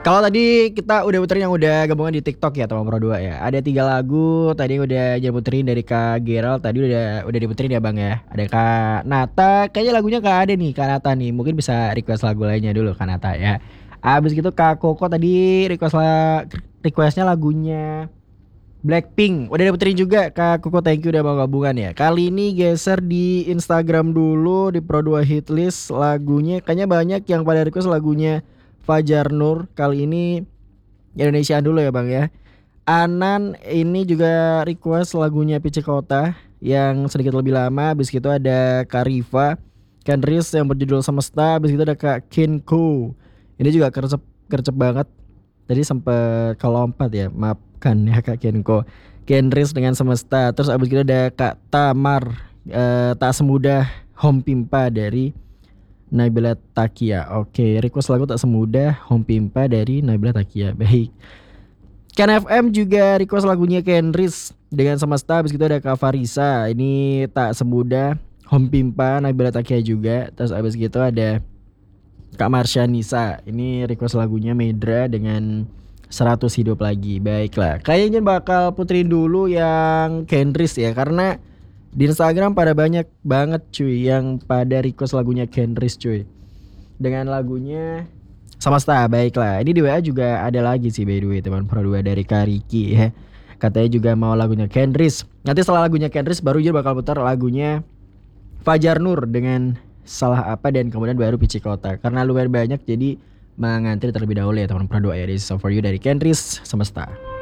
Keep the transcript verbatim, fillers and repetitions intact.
Kalau tadi kita udah puterin yang udah gabungan di TikTok ya teman Pro dua ya. Ada tiga lagu tadi udah jadi puterin dari Kak Gerald tadi udah udah diputerin ya Bang ya. Ada Kak Nata, kayaknya lagunya Kak ada nih Kak Nata nih. Mungkin bisa request lagu lainnya dulu Kak Nata ya. Abis gitu Kak Koko tadi request la requestnya lagunya Blackpink. Udah diputerin juga Kak Koko, thank you udah mau gabungan ya. Kali ini geser di Instagram dulu di Pro dua Hitlist lagunya. Kayaknya banyak yang pada request lagunya Fajar Nur. Kali ini Indonesia dulu ya Bang ya. Anan ini juga request lagunya Pici Kota yang sedikit lebih lama. Habis itu ada Kak Riva Kenris yang berjudul Semesta. Habis itu ada Kak Kinko. Ini juga gercep gercep banget. Tadi sempet kelompat ya. Maafkan ya Kak Kenko. Kenris dengan Semesta. Terus abis itu ada Kak Tamar eh, Tak Semudah Home Pimpa dari Nabila Takia. Oke, request lagu Tak Semudah Home Pimpa dari Nabila Takia. Baik. Ken F M juga request lagunya Kenris dengan Semesta. Habis itu ada Kak Farisa. Ini Tak Semudah Home Pimpa Nabila Takia juga. Terus habis gitu ada Kak Marsha Nisa. Ini request lagunya Medra dengan seratus hidup lagi. Baiklah. Kayaknya bakal puterin dulu yang Kenris ya, karena di Instagram pada banyak banget cuy yang pada request lagunya Kenris cuy. Dengan lagunya Semesta. Baiklah. Ini di W A juga ada lagi sih by the way teman Pro dua dari Kariki ya. Katanya juga mau lagunya Kenris. Nanti setelah lagunya Kenris baru dia bakal putar lagunya Fajar Nur dengan Salah Apa dan kemudian baru Pici Kota. Karena lumayan banyak jadi mengantri terlebih dahulu ya teman Pro dua ya. This is for you dari Kenris Semesta.